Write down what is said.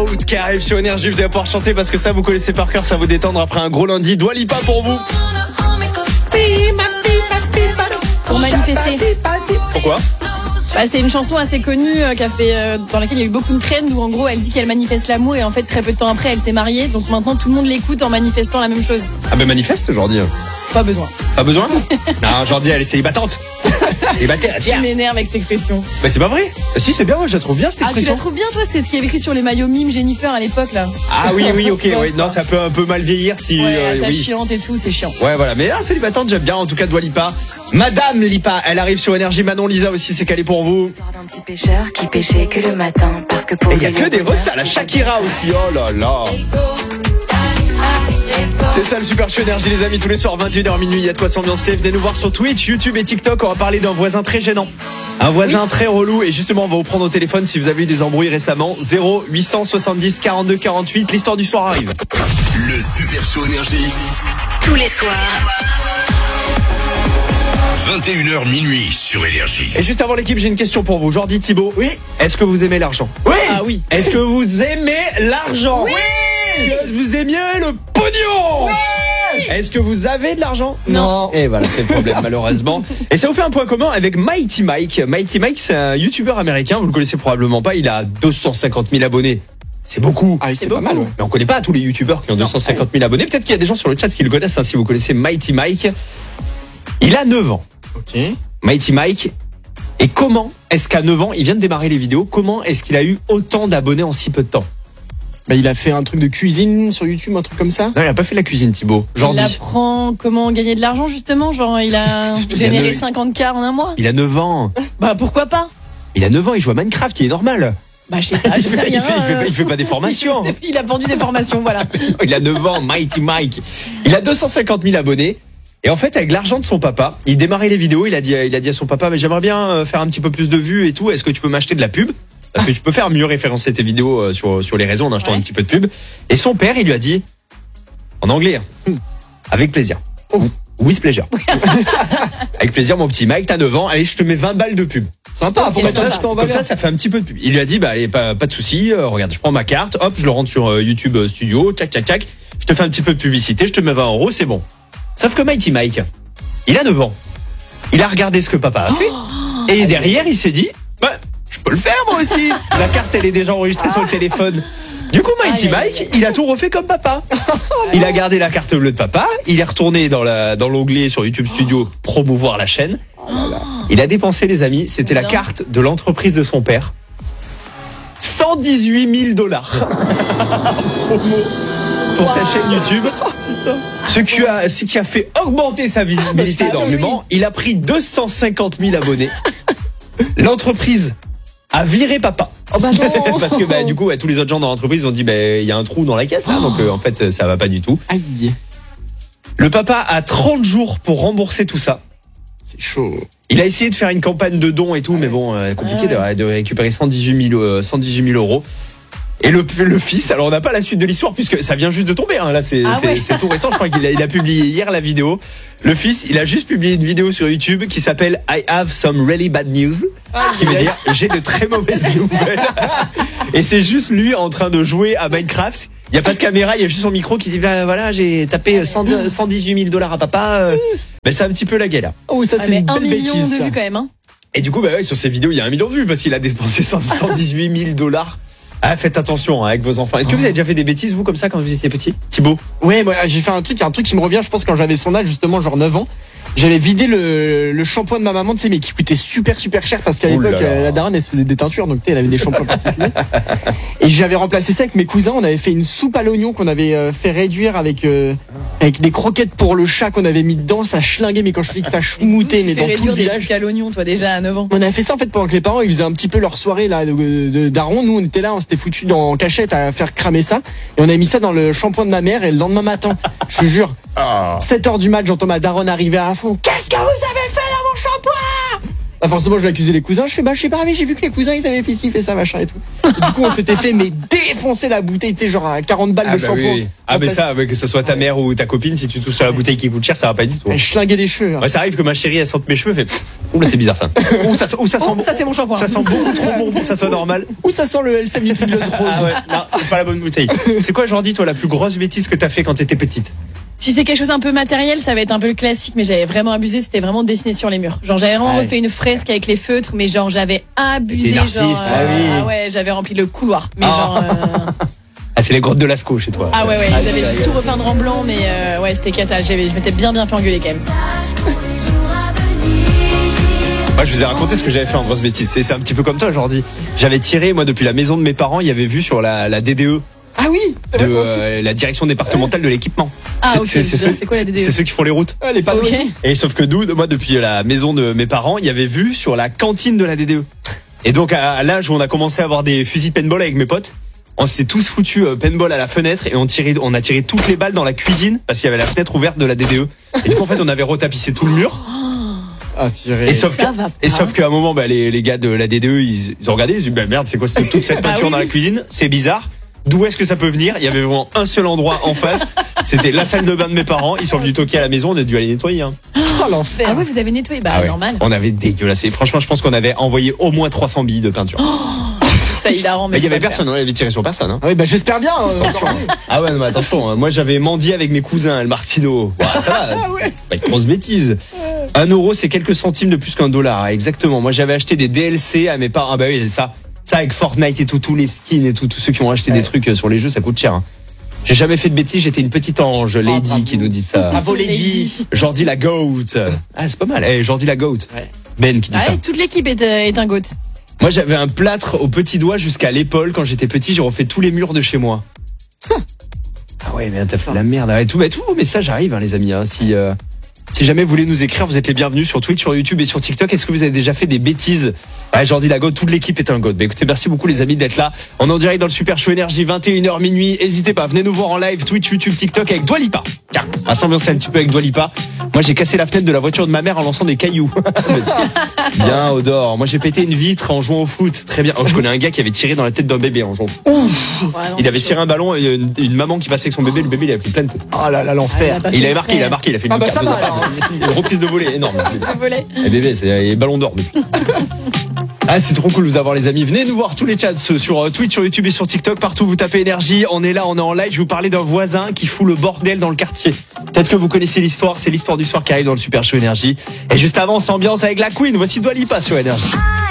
Out qui arrive sur Énergie. Vous allez pouvoir chanter parce que ça, vous connaissez par cœur, ça vous détendre après un gros lundi. Dua Lipa pour vous. Pour manifester. Pourquoi? C'est une chanson assez connue dans laquelle il y a eu beaucoup de trends où en gros elle dit qu'elle manifeste l'amour et en fait très peu de temps après elle s'est mariée. Donc maintenant tout le monde l'écoute en manifestant la même chose. Ah ben manifeste Jordi. Pas besoin. Pas besoin? Non, Jordi elle est célibatante. Célibataire, Tu m'énerves avec cette expression. Bah c'est pas vrai. Si c'est bien, ouais, je la trouve bien cette expression. Tu la trouves bien toi? C'est ce qui est écrit sur les maillots mime Jennifer à l'époque là. Ah oui, ok, ouais, non, ça peut un peu mal vieillir si. Ta chiante et tout, c'est chiant. Ouais, voilà, mais célibatante, j'aime bien. En tout cas, Dua Lipa, Madame Lipa, elle arrive sur Énergie. Manon Lisa aussi, c'est calé pour vous. Histoire d'un petit pêcheur qui pêchait que le matin parce que pour. Et il y a que des refs à la Shakira aussi. Oh là là. C'est ça le Super Show Énergie les amis, tous les soirs 21h minuit, il y a de quoi s'ambiancer. Venez nous voir sur Twitch, YouTube et TikTok, on va parler d'un voisin très gênant. Un voisin très relou et justement on va vous prendre au téléphone si vous avez eu des embrouilles récemment. 0870 42 48, l'histoire du soir arrive. Le Super Show Énergie. Tous les soirs. 21h minuit sur Énergie. Et juste avant l'équipe, j'ai une question pour vous. Jordi, Thibaut. Oui. Est-ce que vous aimez l'argent? Oui. Ah oui. Est-ce que vous aimez l'argent? Oui. Est-ce que vous aimez le pognon? Oui. Est-ce que vous avez de l'argent? Non. Et voilà, c'est le problème malheureusement. Et ça vous fait un point commun avec Mighty Mike. Mighty Mike, c'est un youtubeur américain, vous le connaissez probablement pas, il a 250 000 abonnés. C'est beaucoup. Ah oui, c'est pas mal. Ouais. Mais on connaît pas tous les youtubeurs qui ont 250 000 abonnés. Peut-être qu'il y a des gens sur le chat qui le connaissent, si vous connaissez Mighty Mike. Il a 9 ans. Ok. Mighty Mike. Et comment est-ce qu'à 9 ans, il vient de démarrer les vidéos, comment est-ce qu'il a eu autant d'abonnés en si peu de temps? Il a fait un truc de cuisine sur YouTube, un truc comme ça. Non, il a pas fait la cuisine, Thibaut. Il apprend comment gagner de l'argent justement. Genre, il a généré 50K en un mois. Il a 9 ans. Bah pourquoi pas? Il a 9 ans, il joue à Minecraft, il est normal. Bah je sais pas, je sais rien. Il fait pas des formations. Il a vendu des formations, voilà. Il a 9 ans, Mighty Mike. Il a 250 000 abonnés. Et en fait, avec l'argent de son papa, il démarrait les vidéos, il a dit à son papa, mais j'aimerais bien faire un petit peu plus de vues et tout, est-ce que tu peux m'acheter de la pub? Parce que tu peux faire mieux référencer tes vidéos sur les réseaux en achetant un petit peu de pub. Et son père, il lui a dit, en anglais, avec plaisir. With pleasure. Avec plaisir, mon petit Mike, t'as 9 ans, allez, je te mets 20 balles de pub. Sympa, pour mettre ça, comme ça fait un petit peu de pub. Il lui a dit, bah allez, pas de souci, regarde, je prends ma carte, hop, je le rentre sur YouTube Studio, tchac, je te fais un petit peu de publicité, je te mets 20 €, c'est bon. Sauf que Mighty Mike, il a 9 ans. Il a regardé ce que papa a fait. Et derrière, il s'est dit, bah, je peux le faire moi aussi. La carte, elle est déjà enregistrée sur le téléphone. Du coup, Mighty Mike, il a tout refait comme papa. Il a gardé la carte bleue de papa. Il est retourné dans l'onglet sur YouTube Studio promouvoir la chaîne. Il a dépensé, les amis, c'était la carte de l'entreprise de son père. $118 000 promo pour sa chaîne YouTube. Ce qui a fait augmenter sa visibilité énormément. Il a pris 250 000 abonnés. L'entreprise a viré papa. Oh bah non. Parce que du coup, tous les autres gens dans l'entreprise ont dit, il y a un trou dans la caisse là, donc en fait ça va pas du tout. Aïe. Le papa a 30 jours pour rembourser tout ça. C'est chaud. Il a essayé de faire une campagne de dons et tout, mais bon, compliqué de récupérer 118 000 €. Et le fils, alors on n'a pas la suite de l'histoire puisque ça vient juste de tomber, là c'est tout récent, je crois qu'il a publié hier la vidéo. Le fils, il a juste publié une vidéo sur YouTube qui s'appelle I have some really bad news, qui veut dire j'ai de très mauvaises nouvelles. Et c'est juste lui en train de jouer à Minecraft. Il y a pas de caméra, il y a juste son micro qui dit voilà, j'ai tapé 118 000 $ à papa. Mais c'est un petit peu la galère. Oh, ça c'est une belle 1 million bêtise, de ça. vues quand même. Et du coup, sur ces vidéos, il y a 1 million de vues parce qu'il a dépensé 118 000 $. Ah, faites attention avec vos enfants. Est-ce que vous avez déjà fait des bêtises, vous, comme ça, quand vous étiez petit, Thibaut? Ouais, moi j'ai fait un truc qui me revient, je pense, quand j'avais son âge, justement, genre 9 ans. J'avais vidé le shampoing de ma maman, tu sais, mais qui coûtait super cher parce qu'à l'époque, la daronne, elle se faisait des teintures, donc tu sais, elle avait des shampoings particuliers. Et j'avais remplacé ça avec mes cousins. On avait fait une soupe à l'oignon qu'on avait fait réduire avec des croquettes pour le chat qu'on avait mis dedans. Ça schlinguait, mais quand je dis que ça schmoutait, mais dans tout le des village. trucs à l'oignon, toi, déjà à 9 ans. On avait fait ça en fait pendant que les parents ils faisaient un petit peu leur soirée là de daron. Nous on était là, on s'était foutus en cachette à faire cramer ça. Et on avait mis ça dans le shampoing de ma mère. Et le lendemain matin, je te jure, 7h du mat, j'entends ma daronne arriver à fond. Qu'est-ce que vous avez fait dans mon shampoing? Bah forcément, je vais accuser les cousins. Je fais, je sais pas, mais j'ai vu que les cousins, ils avaient fait ci, fait ça, machin et tout. Et du coup, on s'était fait, mais défoncer la bouteille, tu sais, genre à 40 balles de shampoing. Oui. Ah, mais ça, que ce soit ta mère ou ta copine, si tu touches à la bouteille qui coûte cher, ça va pas du tout. Elle schlinguait des cheveux. Hein. Ouais, ça arrive que ma chérie, elle sente mes cheveux, fait, oula, c'est bizarre ça. Ou ça sent Ça, c'est mon shampoing. Ça sent beaucoup trop bon pour que ça soit normal. Ou ça sent le LCM Nutrigloss rose. Ah ouais, non, c'est pas la bonne bouteille. C'est quoi, Jordi, toi, la plus grosse bêtise que t'as fait quand t'étais petite? Si c'est quelque chose un peu matériel, ça va être un peu le classique, mais j'avais vraiment abusé, c'était vraiment dessiné sur les murs. Genre j'avais vraiment refait une fresque avec les feutres, mais genre j'avais abusé, T'es une artiste, genre oui. ah ouais, j'avais rempli le couloir. Mais Ah, c'est les grottes de Lascaux chez toi. ah ouais, ils avaient tout repeindre en blanc, mais ouais, c'était cata. Je m'étais bien fait engueuler quand même. Moi, je vous ai raconté ce que j'avais fait en grosse bêtise. C'est un petit peu comme toi, Jordi. J'avais tiré, moi, depuis la maison de mes parents, il y avait vu sur la DDE. Ah oui, De la direction départementale de l'équipement. Ah, ok. C'est quoi la DDE? C'est ceux qui font les routes. les panneaux. Ok. Et sauf que nous, moi, depuis la maison de mes parents, il y avait vu sur la cantine de la DDE. Et donc, à l'âge où on a commencé à avoir des fusils paintball avec mes potes, on s'était tous foutus paintball à la fenêtre et on a tiré toutes les balles dans la cuisine parce qu'il y avait la fenêtre ouverte de la DDE. Et du coup, en fait, on avait retapissé tout le mur. Ah, purée. Et sauf Ça va pas. sauf qu'à un moment, les gars de la DDE, ils ont regardé, ils ont dit, merde, c'est quoi toute cette peinture oui. dans la cuisine? C'est bizarre. D'où est-ce que ça peut venir? Il y avait vraiment un seul endroit en face. C'était la salle de bain de mes parents. Ils sont venus toquer à la maison. On a dû aller nettoyer. Hein. Oh, l'enfer. Ah ouais, vous avez nettoyé, bah Ouais. normal. On avait dégueulassé. Franchement, je pense qu'on avait envoyé au moins 300 billes de peinture. Ça il a Mais il y avait personne. On avait tiré sur personne. Hein. Ah oui, j'espère bien. Ah ouais, non, mais attention. Moi, j'avais mendié avec mes cousins, le Martino. Ouah, ça va. Pas une grosse bêtise. 1 euro, c'est quelques centimes de plus qu'1 $. Exactement. Moi, j'avais acheté des DLC à mes parents. Ah bah oui, c'est ça. Ça avec Fortnite et tout, tous les skins et tout, tous ceux qui ont acheté des trucs sur les jeux, ça coûte cher. Hein. J'ai jamais fait de bêtises, j'étais une petite ange, Lady qui nous dit ça. Bravo, Lady. Jordi la goat. Ah, c'est pas mal. Jordi la goat. Ouais. Ben qui dit ça. Ouais, toute l'équipe est un goat. Moi, j'avais un plâtre au petit doigt jusqu'à l'épaule quand j'étais petit, j'ai refait tous les murs de chez moi. Ah ouais, mais t'as fait la merde. Ouais, tout mais ça j'arrive hein, les amis. Hein, si jamais vous voulez nous écrire, vous êtes les bienvenus sur Twitch, sur YouTube et sur TikTok. Est-ce que vous avez déjà fait des bêtises? Ouais, Jordi la goat, toute l'équipe est un goat. Bah, écoutez, merci beaucoup les amis d'être là. On est en direct dans le Super Show Énergie, 21h minuit. N'hésitez pas, venez nous voir en live, Twitch, YouTube, TikTok avec Dua Lipa. Tiens, on va s'ambiancer un petit peu avec Dua Lipa. Moi, j'ai cassé la fenêtre de la voiture de ma mère en lançant des cailloux. Bien, Odor. Moi, j'ai pété une vitre en jouant au foot. Très bien. Oh, je connais un gars qui avait tiré dans la tête d'un bébé en jouant. Ouais, non, Il avait c'est tiré un ballon et une maman qui passait avec son bébé. Le bébé, il a pris plein de tête. Oh là là, chaud. l'enfer. Ah, Il avait marqué, il a fait une Ah bah carte ça de va, départ. alors. Une reprise de volée énorme. Ça volait. Les bébés, c'est les ballons d'or depuis. Ah, c'est trop cool de vous avoir les amis. Venez nous voir tous les chats sur Twitch, sur YouTube et sur TikTok. Partout, vous tapez énergie. On est là, on est en live. Je vais vous parler d'un voisin qui fout le bordel dans le quartier. Peut-être que vous connaissez l'histoire. C'est l'histoire du soir qui arrive dans le Super Show Énergie. Et juste avant, on s'ambiance avec la Queen. Voici Dua Lipa sur Énergie.